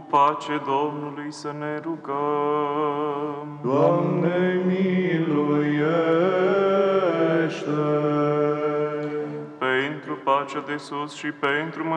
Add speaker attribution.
Speaker 1: pace Domnului să ne rugăm.
Speaker 2: Doamne, miluiește!
Speaker 1: Pentru pacea de sus și pentru